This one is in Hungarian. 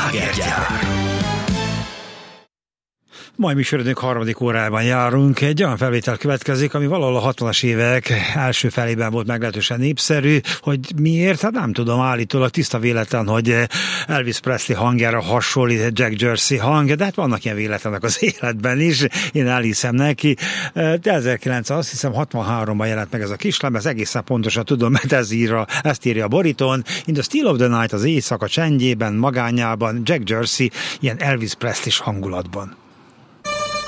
Slágergyár. Mai műsorodunk harmadik órában járunk. Egy olyan felvétel következik, ami valahol a 60-as évek első felében volt meglehetősen népszerű, hogy miért, hát nem tudom, állítólag tiszta véletlen, hogy Elvis Presley hangjára hasonlít Jack Jersey hang, de hát vannak ilyen véletlenek az életben is, én elhiszem neki. De 1963-ban jelent meg ez a kislemez, egészen pontosan tudom, mert ezt írja a borítón. In the Still of the Night, az éjszaka csendjében, magányában, Jack Jersey ilyen Elvis Presley hangulatban.